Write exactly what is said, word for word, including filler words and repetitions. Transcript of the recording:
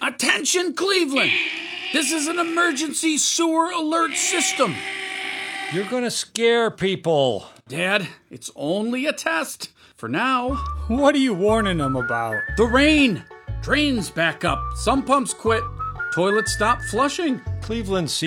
Attention, Cleveland! This is an emergency sewer alert system. You're gonna scare people. Dad, it's only a test. For now. What are you warning them about? The rain. Drains back up. Some pumps quit. Toilets stop flushing. Cleveland